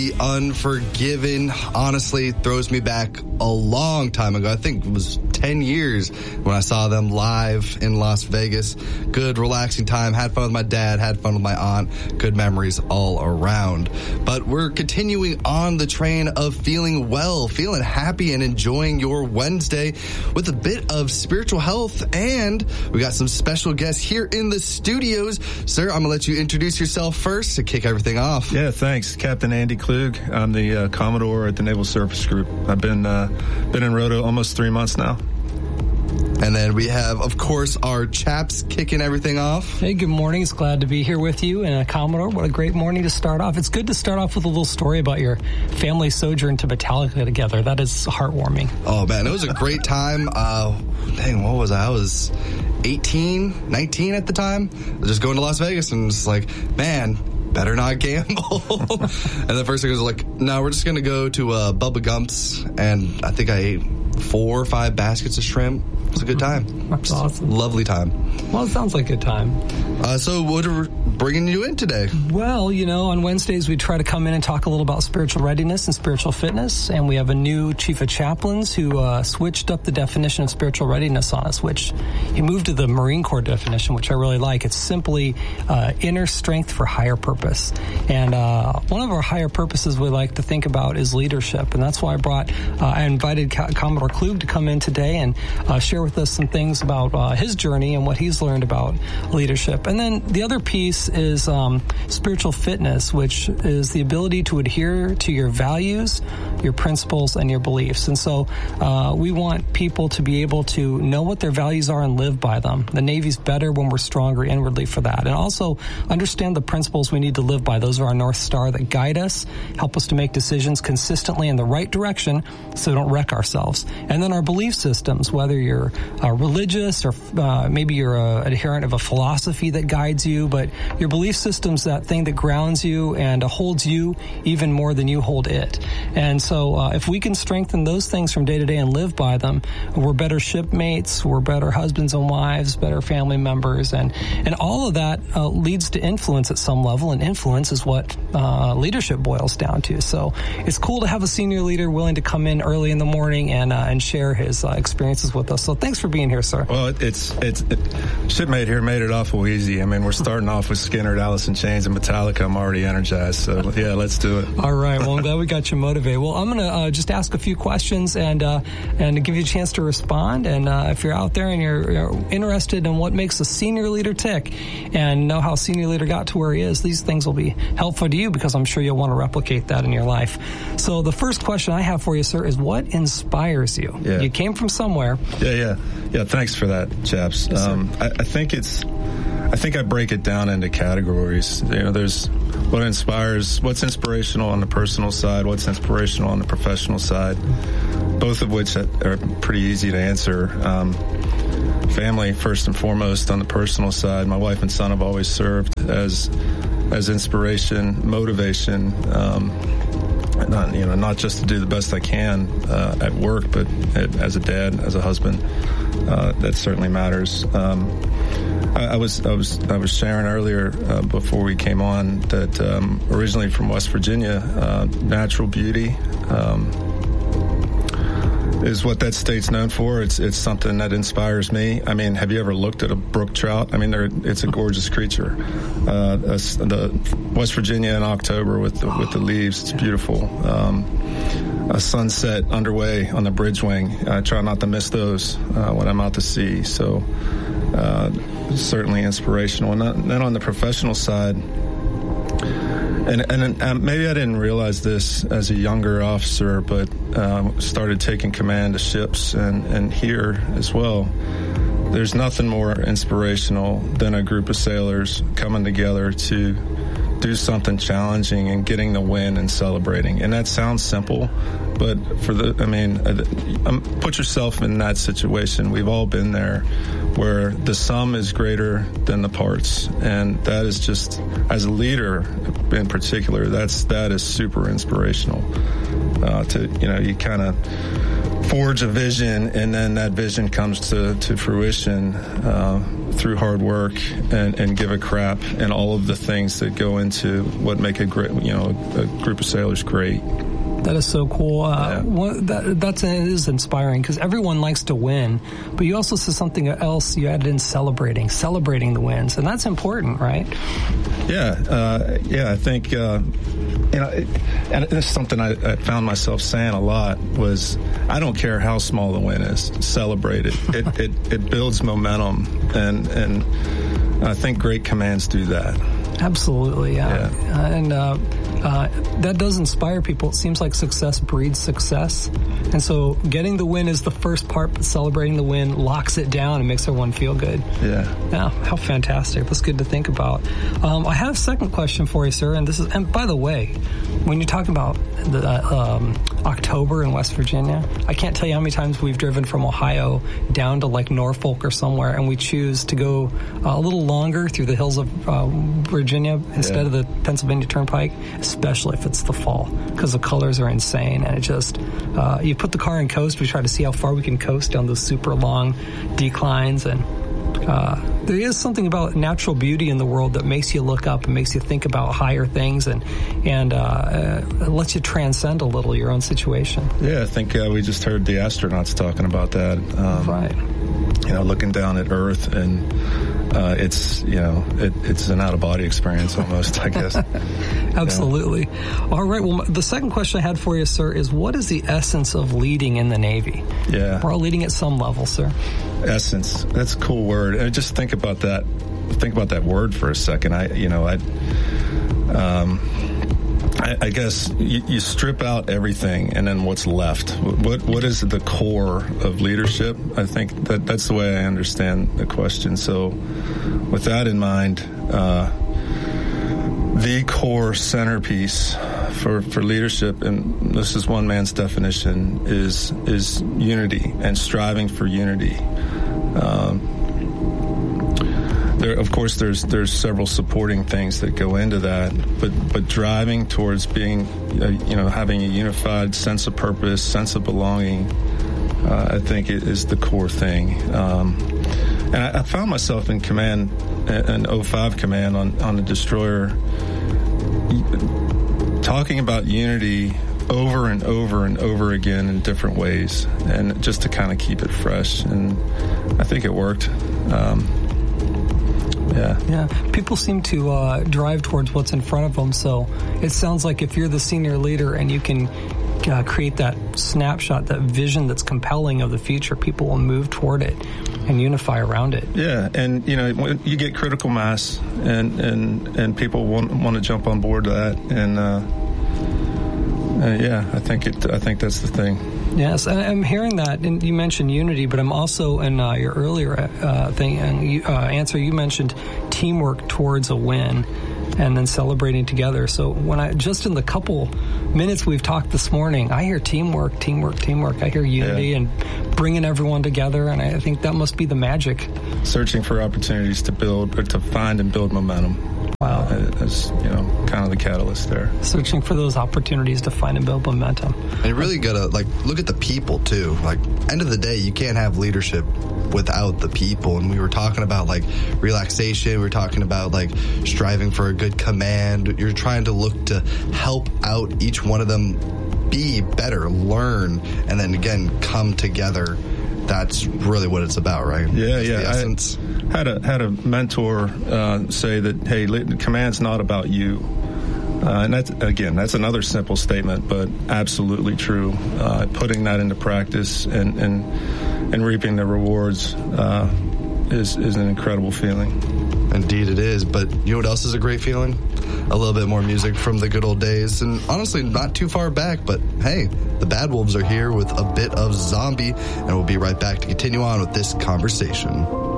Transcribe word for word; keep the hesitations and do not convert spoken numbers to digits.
Unforgiven honestly throws me back a long time ago. I think it was ten years when I saw them live in Las Vegas. Good, relaxing time. Had fun with my dad, had fun with my aunt. Good memories all around. But we're continuing on the train of feeling well, feeling happy, and enjoying your Wednesday with a bit of spiritual health. And we got some special guests here in the studios. Sir, I'm going to let you introduce yourself first to kick everything off. Yeah, thanks. Captain Andy Klug. I'm the uh, Commodore at the Naval Surface Group. I've been uh, been in Roto almost three months now. And then we have, of course, our chaps kicking everything off. Hey, good morning. It's glad to be here with you. And uh, Commodore, what a great morning to start off. It's good to start off with a little story about your family sojourn to Metallica together. That is heartwarming. Oh, man, it was a great time. Uh, dang, what was I? I was eighteen, nineteen at the time. I was just going to Las Vegas and just like, man, better not gamble. And the first thing was like, no, we're just going to go to uh, Bubba Gump's. And I think I ate four or five baskets of shrimp. It was a good time. That's just awesome. Lovely time. Well, it sounds like a good time. Uh, so what are we bringing you in today? Well, you know, on Wednesdays we try to come in and talk a little about spiritual readiness and spiritual fitness. And we have a new chief of chaplains who uh, switched up the definition of spiritual readiness on us, which he moved to the Marine Corps definition, which I really like. It's simply uh, inner strength for higher purpose. And uh, one of our higher purposes we like to think about is leadership. And that's why I brought, uh, I invited Co- Commodore Klug to come in today and uh, share with us some things about uh, his journey and what he's learned about leadership. And then the other piece is um, spiritual fitness, which is the ability to adhere to your values, your principles, and your beliefs. And so uh, we want people to be able to know what their values are and live by them. The Navy's better when we're stronger inwardly for that. And also understand the principles we need to live by. Those are our North Star that guide us, help us to make decisions consistently in the right direction so we don't wreck ourselves. And then our belief systems, whether you're uh, religious or uh, maybe you're a, an adherent of a philosophy that guides you, but your belief system's that thing that grounds you and uh, holds you even more than you hold it. And so uh, if we can strengthen those things from day to day and live by them, we're better shipmates, we're better husbands and wives, better family members, and, and all of that uh, leads to influence at some level, and influence is what uh, leadership boils down to. So it's cool to have a senior leader willing to come in early in the morning and uh, and share his uh, experiences with us. So thanks for being here, sir. Well, it's it's it, shipmate here made it awful easy. I mean, we're starting off with Skinner, Alice in Chains, and Metallica. I'm already energized. So yeah, let's do it. All right. Well, I'm glad we got you motivated. Well, I'm gonna uh, just ask a few questions and uh, and give you a chance to respond. And uh, if you're out there and you're, you're interested in what makes a senior leader tick and know how a senior leader got to where he is, these things will be helpful to you because I'm sure you'll want to replicate that in your life. So the first question I have for you, sir, is what inspires you? Yeah. You came from somewhere. Yeah, yeah, yeah. Thanks for that, chaps. Yes, um, I, I think it's. I think I break it down into categories. You know, there's what inspires, what's inspirational on the personal side, what's inspirational on the professional side, both of which are pretty easy to answer. Um, family, first and foremost, on the personal side. My wife and son have always served as as inspiration, motivation, um, not, you know, not just to do the best I can uh, at work, but as a dad, as a husband. Uh, that certainly matters. Um, I, I was I was I was sharing earlier uh, before we came on that um, originally from West Virginia, uh, natural beauty um, is what that state's known for. It's it's something that inspires me. I mean, have you ever looked at a brook trout? I mean, they're, it's a gorgeous creature. Uh, the West Virginia in October with the, with the leaves, it's beautiful. Um, a sunset underway on the bridge wing. I try not to miss those uh, when I'm out to sea. So uh, certainly inspirational. And then on the professional side, and, and um, maybe I didn't realize this as a younger officer, but um, started taking command of ships and, and here as well. There's nothing more inspirational than a group of sailors coming together to do something challenging and getting the win and celebrating. And that sounds simple, but for the, I mean, um, put yourself in that situation. We've all been there where the sum is greater than the parts. And that is just, as a leader in particular, that's, that is super inspirational. Uh, to, you know, you kind of forge a vision and then that vision comes to, to fruition uh, through hard work and, and give a crap, and all of the things that go into what make a great, you know, a group of sailors great. That is so cool. Uh, yeah. what, that, that's it is inspiring because everyone likes to win, but you also said something else. You added in celebrating, celebrating the wins, and that's important, right? Yeah, uh, yeah. I think uh, you know, it, and this is something I, I found myself saying a lot was, I don't care how small the win is, celebrate it. it, it, it builds momentum, and and I think great commands do that. Absolutely, yeah. yeah. Uh, and uh, uh, that does inspire people. It seems like success breeds success. And so getting the win is the first part, but celebrating the win locks it down and makes everyone feel good. Yeah. Yeah, how fantastic. That's good to think about. Um, I have a second question for you, sir. And this is, and by the way, when you're talking about the uh, um, October in West Virginia, I can't tell you how many times we've driven from Ohio down to like Norfolk or somewhere, and we choose to go uh, a little longer through the hills of uh, Virginia instead yeah. of the Pennsylvania Turnpike, especially if it's the fall, because the colors are insane. And it just, uh, you put the car in coast, we try to see how far we can coast down those super long declines. And uh, there is something about natural beauty in the world that makes you look up and makes you think about higher things, and and uh, uh, lets you transcend a little your own situation. Yeah, I think uh, we just heard the astronauts talking about that. Um, right. You know, looking down at Earth, and uh, it's, you know, it, it's an out-of-body experience almost, I guess. Absolutely. Yeah. All right. Well, the second question I had for you, sir, is what is the essence of leading in the Navy? Yeah. We're all leading at some level, sir. Essence. That's a cool word. And just think about that. Think about that word for a second. I, you know, I, um, I, I guess you, you strip out everything, and then what's left? What What is the core of leadership? I think that that's the way I understand the question. So, with that in mind, uh, the core centerpiece for, for leadership, and this is one man's definition, is is unity and striving for unity. Um, There, of course, there's there's several supporting things that go into that, but but driving towards being, uh, you know, having a unified sense of purpose, sense of belonging, uh, I think it is the core thing. Um, and I, I found myself in command, in oh five command on on the destroyer, talking about unity over and over and over again in different ways, and just to kind of keep it fresh. And I think it worked. Um, Yeah. Yeah. People seem to uh, drive towards what's in front of them. So it sounds like if you're the senior leader and you can uh, create that snapshot, that vision that's compelling of the future, people will move toward it and unify around it. Yeah. And, you know, when you get critical mass, and, and, and people want, want to jump on board to that. And, uh, uh, yeah, I think it, I think that's the thing. Yes, and I'm hearing that, and you mentioned unity, but I'm also in uh, your earlier uh, thing and you, uh, answer. You mentioned teamwork towards a win, and then celebrating together. So when I just in the couple minutes we've talked this morning, I hear teamwork, teamwork, teamwork. I hear unity yeah. and bringing everyone together, and I think that must be the magic. Searching for opportunities to build, or to find and build momentum. Wow. Uh, as, you know, kind of the catalyst there. Searching for those opportunities to find and build momentum. And you really got to, like, look at the people, too. Like, end of the day, you can't have leadership without the people. And we were talking about, like, relaxation. We were talking about, like, striving for a good command. You're trying to look to help out each one of them be better, learn, and then, again, come together. That's really what it's about, right? Yeah, That's yeah. the essence. I had a had a mentor uh, say that, hey, command's not about you. Uh, and that's, again, that's another simple statement, but absolutely true. Uh, putting that into practice and and, and reaping the rewards uh, is, is an incredible feeling. Indeed it is. But you know what else is a great feeling? A little bit more music from the good old days, and honestly not too far back, but hey, the Bad Wolves are here with a bit of Zombie, and we'll be right back to continue on with this conversation.